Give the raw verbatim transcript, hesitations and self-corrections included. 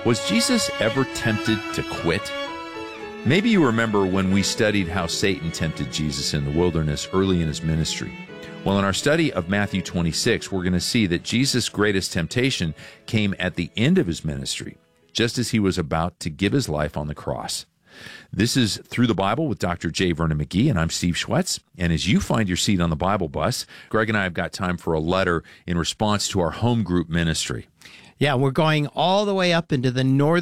Was Jesus ever tempted to quit? Maybe you remember when we studied how Satan tempted Jesus in the wilderness early in his ministry. Well, in our study of Matthew twenty-six, we're going to see that Jesus' greatest temptation came at the end of his ministry, just as he was about to give his life on the cross. This is Through the Bible with Doctor J. Vernon McGee, and I'm Steve Schwetz. And as you find your seat on the Bible bus, Greg and I have got time for a letter in response to our home group ministry. Yeah, we're going all the way up into the northern